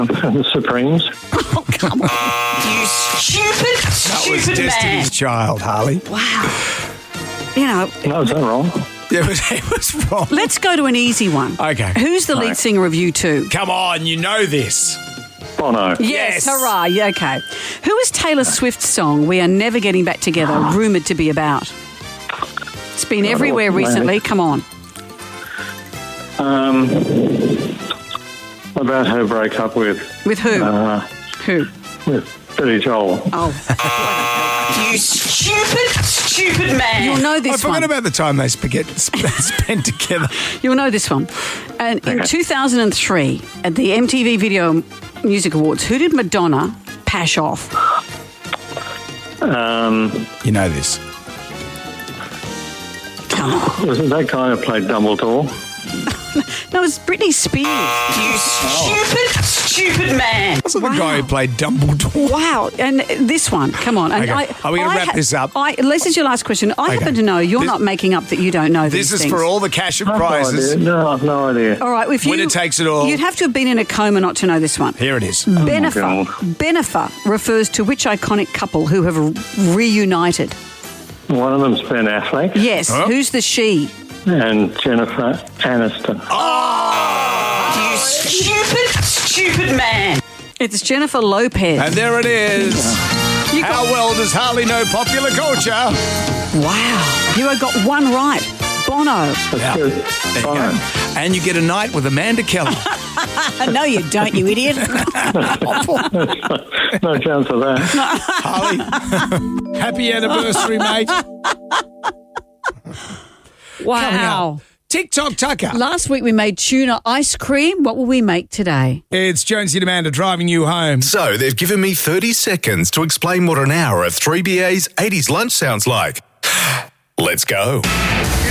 The Supremes. Oh, come on. You stupid That was man. Destiny's Child, Harley. Wow. You know, No, is that wrong? It was wrong. let's go to an easy one. Okay. Who's the lead singer of U2? Come on, you know this. Bono. Yes, hurrah. Yeah, okay. Who is Taylor Swift's song We Are Never Getting Back Together rumoured to be about? It's been everywhere recently. Come on. About her breakup with With who? Who? with Billy Joel. Oh. You stupid man. You'll know I this forgot one. about the time they spent together. You'll know this one. And in 2003, at the MTV Video Music Awards, who did Madonna pash off? You know this. Come on. Was it that guy who played Dumbledore? No, it's Britney Spears. You stupid man. That's the guy who played Dumbledore. Wow. And this one, come on. And Okay. Are we gonna wrap this up? This is your last question. I happen to know you're not making up that you don't know these This is things. for all the cash and No prizes. idea. No, I've no idea. All right. If Winner takes it all. You'd have to have been in a coma not to know this one. Here it is. Benefer. God. Benefer refers to which iconic couple who have reunited? One of them's Ben Affleck Yes. Huh? Who's the she? and Jennifer Aniston. You stupid man. It's Jennifer Lopez. And there it is. You How got, well does Harley know popular culture? wow. You have got one right. Bono. That's good. There you Fine. go. And you get a night with Amanda Keller. No, you don't, you idiot. No chance of that. Harley, happy anniversary, mate. Wow. TikTok Tucker. Last week we made tuna ice cream. What will we make today? It's Jonesy and Amanda driving you home. So they've given me 30 seconds to explain what an hour of 3BA's 80s lunch sounds like. Let's go.